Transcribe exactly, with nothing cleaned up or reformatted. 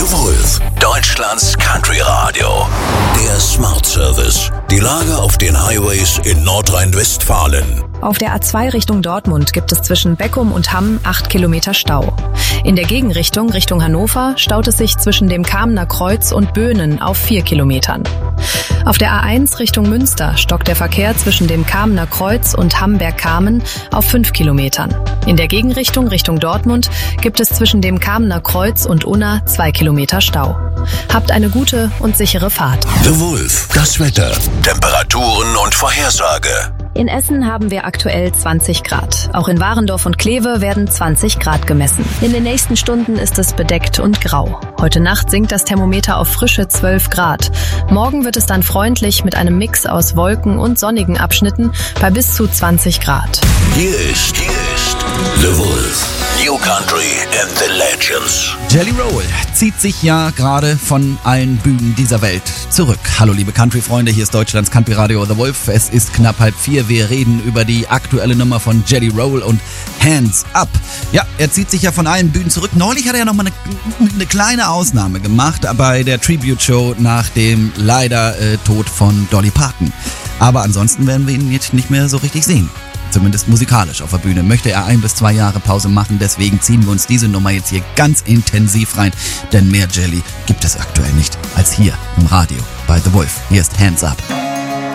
The Wolf, Deutschlands Country Radio. Der Smart Service. Die Lage auf den Highways in Nordrhein-Westfalen. Auf der A zwei Richtung Dortmund gibt es zwischen Beckum und Hamm acht Kilometer Stau. In der Gegenrichtung Richtung Hannover staut es sich zwischen dem Kamener Kreuz und Böhnen auf vier Kilometern. Auf der A eins Richtung Münster stockt der Verkehr zwischen dem Kamener Kreuz und Hamberg-Kamen auf fünf Kilometern. In der Gegenrichtung Richtung Dortmund gibt es zwischen dem Kamener Kreuz und Unna zwei Kilometer Stau. Habt eine gute und sichere Fahrt. The Wolf, das Wetter, Temperaturen und Vorhersage. In Essen haben wir aktuell zwanzig Grad. Auch in Warendorf und Kleve werden zwanzig Grad gemessen. In den nächsten Stunden ist es bedeckt und grau. Heute Nacht sinkt das Thermometer auf frische zwölf Grad. Morgen wird es dann freundlich mit einem Mix aus Wolken und sonnigen Abschnitten bei bis zu zwanzig Grad. Hier ist, hier ist The Wolf. New Country and the Legends. Jelly Roll zieht sich ja gerade von allen Bühnen dieser Welt zurück. Hallo liebe Country-Freunde, hier ist Deutschlands Country Radio The Wolf. Es ist knapp halb vier. Wir reden über die aktuelle Nummer von Jelly Roll und Hands Up. Ja, er zieht sich ja von allen Bühnen zurück. Neulich hat er ja noch mal eine, eine kleine Ausnahme gemacht bei der Tribute-Show nach dem leider äh, Tod von Dolly Parton. Aber ansonsten werden wir ihn jetzt nicht mehr so richtig sehen. Zumindest musikalisch auf der Bühne. Möchte er ein bis zwei Jahre Pause machen, deswegen ziehen wir uns diese Nummer jetzt hier ganz intensiv rein. Denn mehr Jelly gibt es aktuell nicht als hier im Radio bei The Wolf. Hier ist Hands Up.